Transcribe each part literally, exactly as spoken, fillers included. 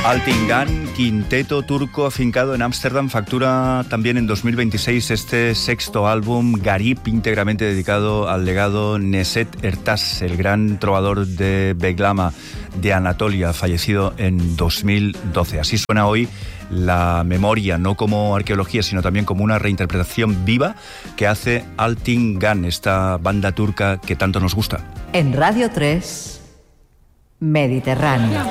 Altingan, quinteto turco afincado en Ámsterdam, factura también en dos mil veintiséis este sexto álbum, Garip, íntegramente dedicado al legado Neset Ertaş, el gran trovador de Beglama, de Anatolia, fallecido en dos mil doce. Así suena hoy la memoria, no como arqueología, sino también como una reinterpretación viva que hace Altingan, esta banda turca que tanto nos gusta. En Radio tres, Mediterráneo.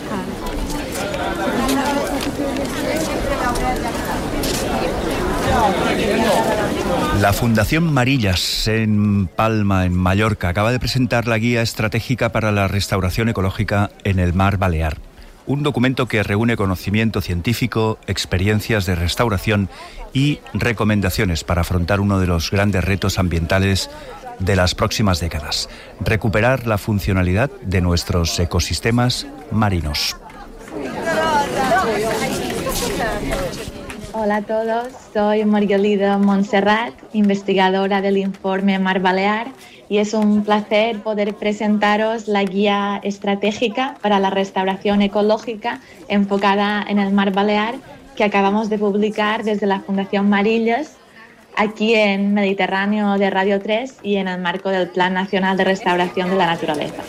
La Fundación Marillas, en Palma, en Mallorca, acaba de presentar la Guía Estratégica para la Restauración Ecológica en el Mar Balear. Un documento que reúne conocimiento científico, experiencias de restauración y recomendaciones para afrontar uno de los grandes retos ambientales de las próximas décadas: recuperar la funcionalidad de nuestros ecosistemas marinos. Hola a todos, soy Margalida Montserrat, investigadora del informe Mar Balear, y es un placer poder presentaros la guía estratégica para la restauración ecológica enfocada en el Mar Balear que acabamos de publicar desde la Fundación Marillas, aquí en Mediterráneo de Radio tres y en el marco del Plan Nacional de Restauración de la Naturaleza.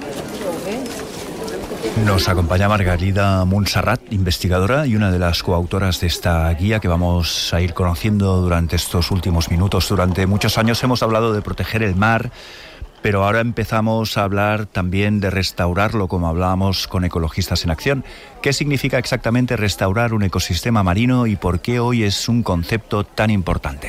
Nos acompaña Margalida Montserrat, investigadora y una de las coautoras de esta guía que vamos a ir conociendo durante estos últimos minutos. Durante muchos años hemos hablado de proteger el mar, pero ahora empezamos a hablar también de restaurarlo, como hablábamos con Ecologistas en Acción. ¿Qué significa exactamente restaurar un ecosistema marino y por qué hoy es un concepto tan importante?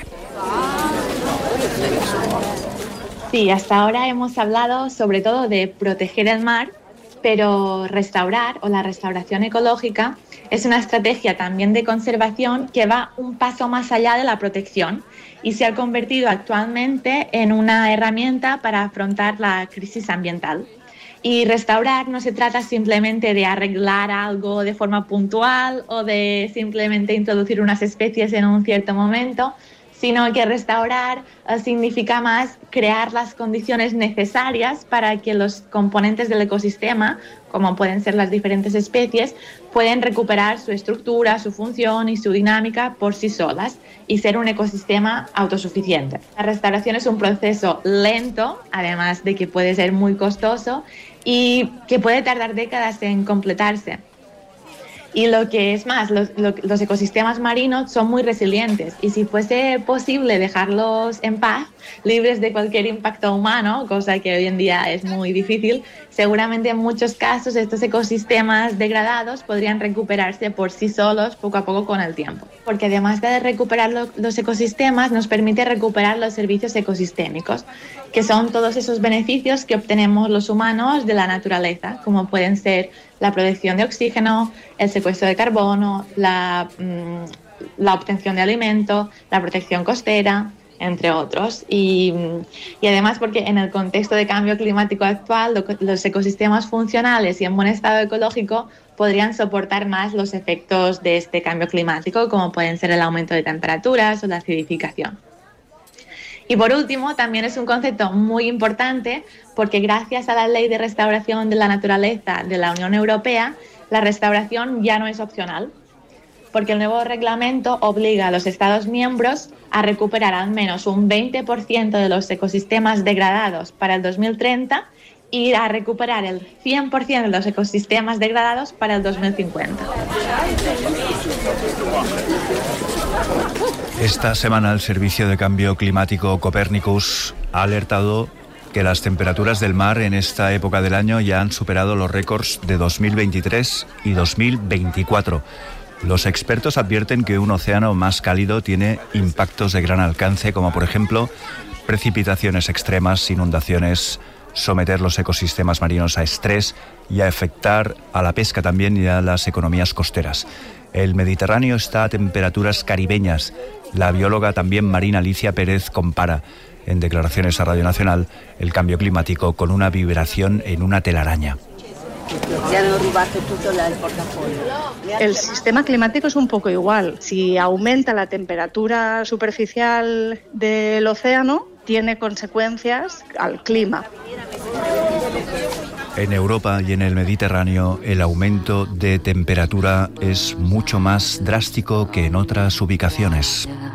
Sí, hasta ahora hemos hablado sobre todo de proteger el mar, pero restaurar o la restauración ecológica es una estrategia también de conservación que va un paso más allá de la protección y se ha convertido actualmente en una herramienta para afrontar la crisis ambiental. Y restaurar no se trata simplemente de arreglar algo de forma puntual o de simplemente introducir unas especies en un cierto momento, sino que restaurar uh, significa más crear las condiciones necesarias para que los componentes del ecosistema, como pueden ser las diferentes especies, pueden recuperar su estructura, su función y su dinámica por sí solas y ser un ecosistema autosuficiente. La restauración es un proceso lento, además de que puede ser muy costoso y que puede tardar décadas en completarse. Y lo que es más, los, los ecosistemas marinos son muy resilientes y si fuese posible dejarlos en paz, libres de cualquier impacto humano, cosa que hoy en día es muy difícil, seguramente en muchos casos estos ecosistemas degradados podrían recuperarse por sí solos poco a poco con el tiempo. Porque además de recuperar lo, los ecosistemas, nos permite recuperar los servicios ecosistémicos, que son todos esos beneficios que obtenemos los humanos de la naturaleza, como pueden ser la producción de oxígeno, el secuestro de carbono, la, mmm, la obtención de alimento, la protección costera, entre otros. Y, y además porque en el contexto de cambio climático actual, lo, los ecosistemas funcionales y en buen estado ecológico podrían soportar más los efectos de este cambio climático, como pueden ser el aumento de temperaturas o la acidificación. Y por último, también es un concepto muy importante porque gracias a la Ley de Restauración de la Naturaleza de la Unión Europea, la restauración ya no es opcional, porque el nuevo reglamento obliga a los Estados miembros a recuperar al menos un veinte por ciento de los ecosistemas degradados para el dos mil treinta y a recuperar el cien por ciento de los ecosistemas degradados para el dos mil cincuenta. Esta semana el Servicio de Cambio Climático Copernicus ha alertado que las temperaturas del mar en esta época del año ya han superado los récords de dos mil veintitrés y dos mil veinticuatro. Los expertos advierten que un océano más cálido tiene impactos de gran alcance, como por ejemplo precipitaciones extremas, inundaciones, someter los ecosistemas marinos a estrés y a afectar a la pesca también y a las economías costeras. El Mediterráneo está a temperaturas caribeñas. La bióloga también marina Alicia Pérez compara en declaraciones a Radio Nacional el cambio climático con una vibración en una telaraña. El sistema climático es un poco igual. Si aumenta la temperatura superficial del océano, tiene consecuencias al clima. En Europa y en el Mediterráneo el aumento de temperatura es mucho más drástico que en otras ubicaciones.